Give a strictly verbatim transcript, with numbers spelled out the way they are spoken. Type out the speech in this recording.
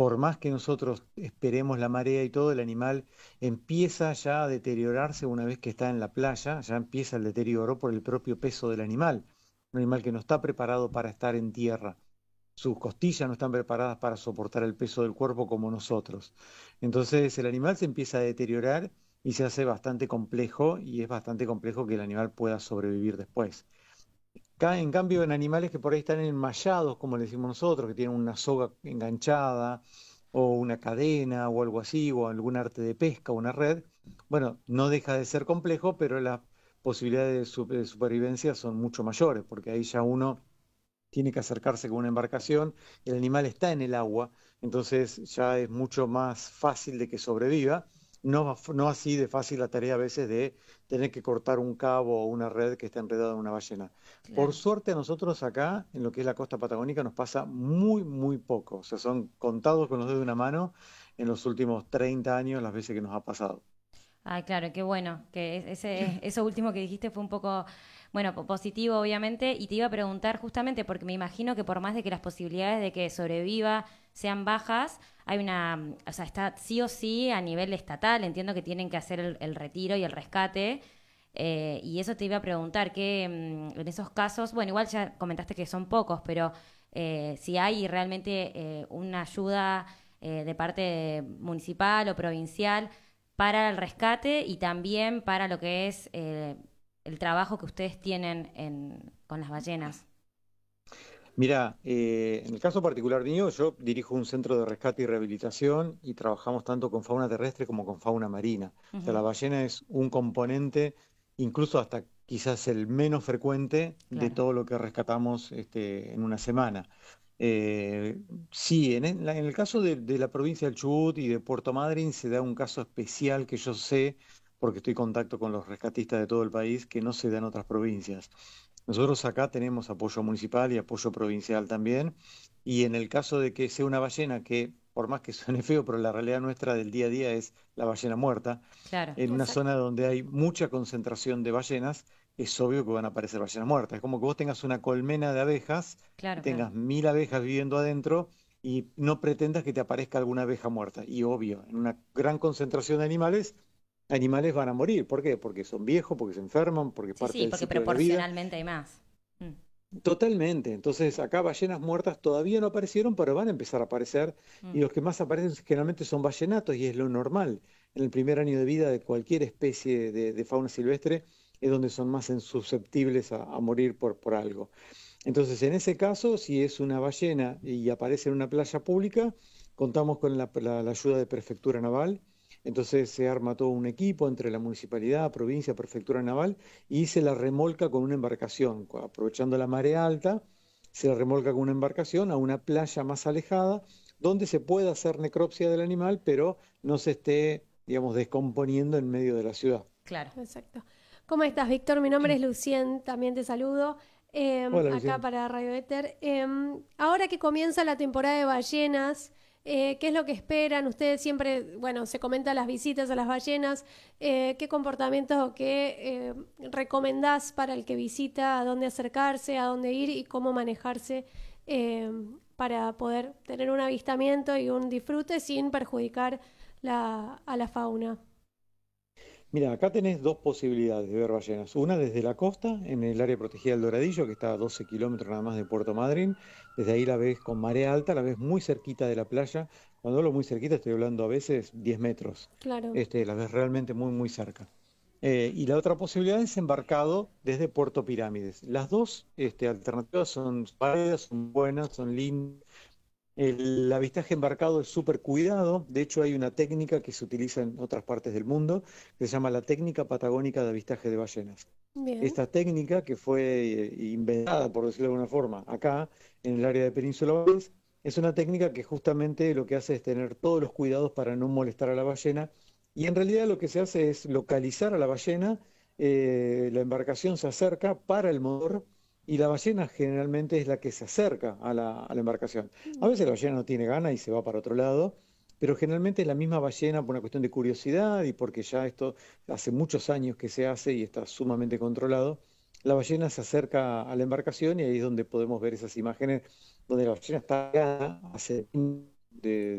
por más que nosotros esperemos la marea y todo, el animal empieza ya a deteriorarse una vez que está en la playa, ya empieza el deterioro por el propio peso del animal. Un animal que no está preparado para estar en tierra. Sus costillas no están preparadas para soportar el peso del cuerpo como nosotros. Entonces el animal se empieza a deteriorar y se hace bastante complejo y es bastante complejo que el animal pueda sobrevivir después. Ca- En cambio, en animales que por ahí están enmallados, como le decimos nosotros, que tienen una soga enganchada o una cadena o algo así, o algún arte de pesca o una red, bueno, no deja de ser complejo, pero las posibilidades de, su- de supervivencia son mucho mayores, porque ahí ya uno tiene que acercarse con una embarcación, el animal está en el agua, entonces ya es mucho más fácil de que sobreviva. No, no así de fácil la tarea a veces de tener que cortar un cabo o una red que está enredada en una ballena. Por Claro. suerte a nosotros acá, en lo que es la costa patagónica, nos pasa muy, muy poco. O sea, son contados con los dedos de una mano en los últimos treinta años las veces que nos ha pasado. Ah, claro, qué bueno, que es- ese, eso último que dijiste fue un poco, bueno, po- positivo obviamente, y te iba a preguntar justamente porque me imagino que por más de que las posibilidades de que sobreviva sean bajas, hay una, mm, o sea, está sí o sí a nivel estatal, entiendo que tienen que hacer el, el retiro y el rescate, eh, y eso te iba a preguntar, que mm, en esos casos, bueno, igual ya comentaste que son pocos, pero eh, si hay realmente eh, una ayuda eh, de parte municipal o provincial para el rescate y también para lo que es eh, el trabajo que ustedes tienen en, con las ballenas. Mira, eh, en el caso particular mío, yo dirijo un centro de rescate y rehabilitación y trabajamos tanto con fauna terrestre como con fauna marina. O sea, Ujú. la ballena es un componente, incluso hasta quizás el menos frecuente de Claro. todo lo que rescatamos este, en una semana. Eh, sí, en el, en el caso de, de la provincia del Chubut y de Puerto Madryn se da un caso especial que yo sé, porque estoy en contacto con los rescatistas de todo el país, que no se da en otras provincias. Nosotros acá tenemos apoyo municipal y apoyo provincial también, y en el caso de que sea una ballena que, por más que suene feo, pero la realidad nuestra del día a día es la ballena muerta, Claro. en una Exacto. zona donde hay mucha concentración de ballenas, es obvio que van a aparecer ballenas muertas. Es como que vos tengas una colmena de abejas y Claro, claro. tengas mil abejas viviendo adentro y no pretendas que te aparezca alguna abeja muerta. Y obvio, en una gran concentración de animales, animales van a morir. ¿Por qué? Porque son viejos, porque se enferman, porque es Sí, parte sí, del porque ciclo de la vida. proporcionalmente hay más. Mm. Totalmente. Entonces, acá ballenas muertas todavía no aparecieron, pero van a empezar a aparecer. Y Mm. los que más aparecen generalmente son ballenatos, y es lo normal. En el primer año de vida de cualquier especie de, de fauna silvestre es donde son más susceptibles a, a morir por, por algo. Entonces, en ese caso, si es una ballena y aparece en una playa pública, contamos con la, la- la ayuda de Prefectura Naval. Entonces se arma todo un equipo entre la municipalidad, provincia, Prefectura Naval y se la remolca con una embarcación. cu- Aprovechando la marea alta, se la remolca con una embarcación a una playa más alejada, donde se pueda hacer necropsia del animal, pero no se esté, digamos, descomponiendo en medio de la ciudad. Claro. Exacto. ¿Cómo estás, Víctor? Mi nombre es Lucien, también te saludo. eh, Hola, acá Luciano. para Radio Éter. Eh, ahora que comienza la temporada de ballenas, eh, ¿qué es lo que esperan? Ustedes siempre, bueno, se comentan las visitas a las ballenas. eh, ¿qué comportamientos o qué eh, recomendás para el que visita, a dónde acercarse, a dónde ir y cómo manejarse eh, para poder tener un avistamiento y un disfrute sin perjudicar la- a la fauna? Mira, acá tenés dos posibilidades de ver ballenas. Una desde la costa, en el área protegida del Doradillo, que está a doce kilómetros nada más de Puerto Madryn. Desde ahí la ves con marea alta, la ves muy cerquita de la playa. Cuando hablo muy cerquita, estoy hablando a veces diez metros. Claro. Este, la ves realmente muy, muy cerca. Eh, y la otra posibilidad es embarcado desde Puerto Pirámides. Las dos este, alternativas son válidas, son buenas, son lindas. El avistaje embarcado es súper cuidado, de hecho hay una técnica que se utiliza en otras partes del mundo que se llama la técnica patagónica de avistaje de ballenas. Bien. Esta técnica, que fue eh, inventada, por decirlo de alguna forma, acá en el área de Península Valdés, es una técnica que justamente lo que hace es tener todos los cuidados para no molestar a la ballena, y en realidad lo que se hace es localizar a la ballena. Eh, la embarcación se acerca para el motor y la ballena generalmente es la que se acerca a la, a la embarcación. A veces la ballena no tiene ganas y se va para otro lado, pero generalmente es la misma ballena por una cuestión de curiosidad y porque ya esto hace muchos años que se hace y está sumamente controlado. La ballena se acerca a la embarcación y ahí es donde podemos ver esas imágenes donde la ballena está pegada hace de,